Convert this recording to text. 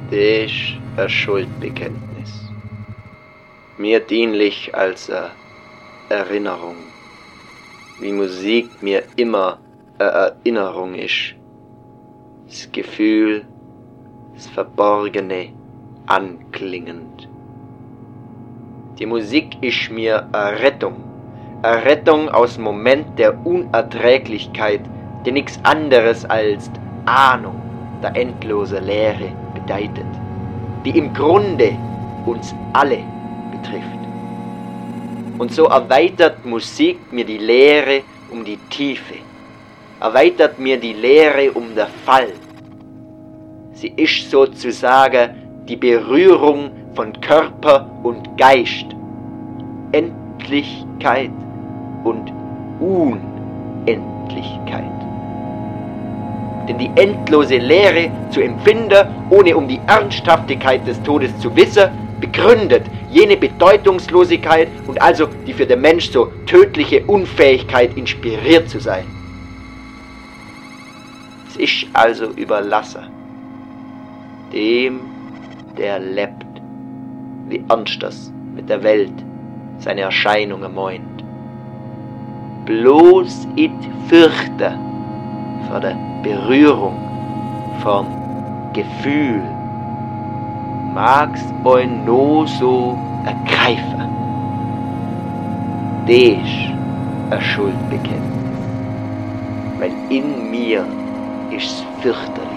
Das ist ein Schuldbekenntnis. Mir dienlich als eine Erinnerung. Wie Musik mir immer eine Erinnerung ist. Das Gefühl, das Verborgene, anklingend. Die Musik ist mir eine Rettung aus dem Moment der Unerträglichkeit, die nichts anderes als Ahnung der endlosen Leere bedeutet, die im Grunde uns alle betrifft. Und so erweitert Musik mir die Leere um die Tiefe, erweitert mir die Leere um den Fall. Sie ist sozusagen die Berührung von Körper und Geist, Endlichkeit und Unendlichkeit. Denn die endlose Leere zu empfinden, ohne um die Ernsthaftigkeit des Todes zu wissen, begründet jene Bedeutungslosigkeit und also die für den Mensch so tödliche Unfähigkeit, inspiriert zu sein. Es ist also überlassen dem, der lebt, wie ernst das mit der Welt seine Erscheinungen meint. Bloß it fürchte vor der Berührung vom Gefühl mag's ein no so ergreifen. Das ist ein Schuldbekenntnis, weil in mir ist's fürchterlich.